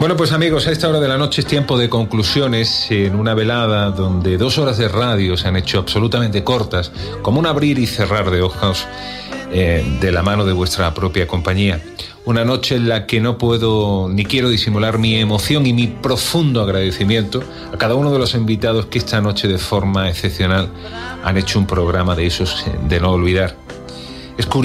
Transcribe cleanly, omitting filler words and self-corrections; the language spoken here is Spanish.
Bueno, pues amigos, a esta hora de la noche es tiempo de conclusiones en una velada donde 2 horas de radio se han hecho absolutamente cortas, como un abrir y cerrar de ojos de la mano de vuestra propia compañía. Una noche en la que no puedo ni quiero disimular mi emoción y mi profundo agradecimiento a cada uno de los invitados que esta noche de forma excepcional han hecho un programa de esos de no olvidar. Es curioso